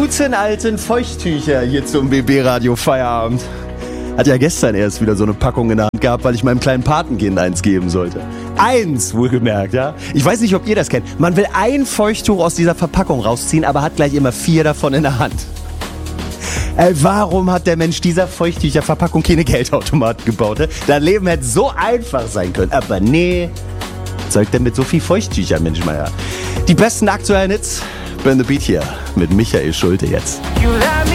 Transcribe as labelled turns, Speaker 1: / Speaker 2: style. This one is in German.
Speaker 1: guten alten Feuchttücher hier zum BB-Radio Feierabend. Hat ja gestern erst wieder so eine Packung in der Hand gehabt, weil ich meinem kleinen Patenkind eins geben sollte. Eins, wohlgemerkt, ja. Ich weiß nicht, ob ihr das kennt. Man will ein Feuchttuch aus dieser Verpackung rausziehen, aber hat gleich immer 4 davon in der Hand. Warum hat der Mensch dieser Feuchttücherverpackung keine Geldautomaten gebaut? Ne? Das Leben hätte so einfach sein können, aber nee. Zeugt denn mit so viel Feuchttücher, Mensch, Meier. Die besten aktuellen Hits, Burn the Beat hier mit Michael Schulte jetzt.